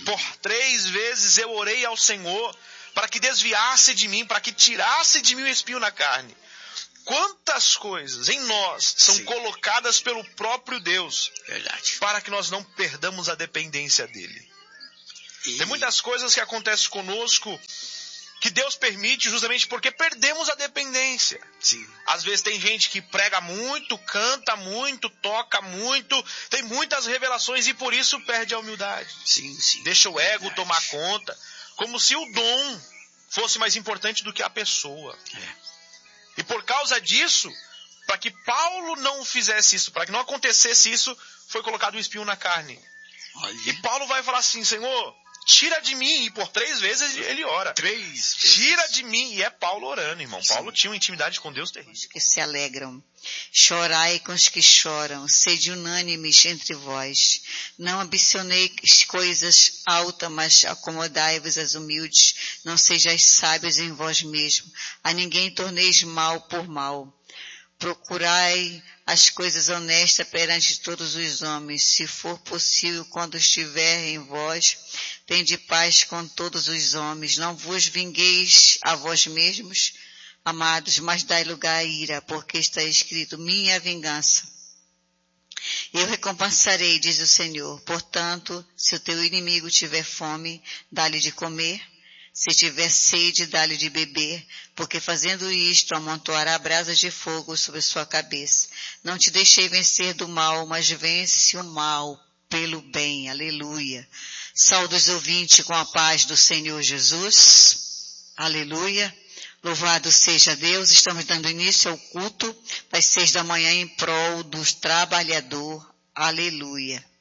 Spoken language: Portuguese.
Por 3 vezes eu orei ao Senhor para que desviasse de mim, para que tirasse de mim o espinho na carne. Quantas coisas em nós são colocadas pelo próprio Deus. Verdade. Para que nós não perdamos a dependência dele. Tem muitas coisas que acontecem conosco que Deus permite justamente porque perdemos a dependência. Sim. Às vezes tem gente que prega muito, canta muito, toca muito, tem muitas revelações e por isso perde a humildade. Sim. Deixa o ego tomar conta, como se o dom fosse mais importante do que a pessoa. E por causa disso, para que Paulo não fizesse isso, para que não acontecesse isso, foi colocado um espinho na carne. Olha. E Paulo vai falar assim, Senhor, tira de mim. E por 3 vezes ele ora. 3 vezes. Tira de mim. E é Paulo orando, irmão. Paulo tinha uma intimidade com Deus terrível. Os que se alegram. Chorai com os que choram. Sede unânimes entre vós. Não ambicioneis coisas altas, mas acomodai-vos às humildes. Não sejais sábios em vós mesmos. A ninguém torneis mal por mal. Procurai as coisas honestas perante todos os homens. Se for possível, quando estiver em vós, tende paz com todos os homens. Não vos vingueis a vós mesmos, amados, mas dai lugar à ira, porque está escrito, minha vingança. Eu recompensarei, diz o Senhor. Portanto, se o teu inimigo tiver fome, dá-lhe de comer. Se tiver sede, dá-lhe de beber, porque fazendo isto, amontoará brasas de fogo sobre sua cabeça. Não te deixei vencer do mal, mas vence o mal pelo bem. Aleluia. Saúde os ouvintes com a paz do Senhor Jesus. Aleluia. Louvado seja Deus. Estamos dando início ao culto das 6 da manhã em prol do trabalhador. Aleluia.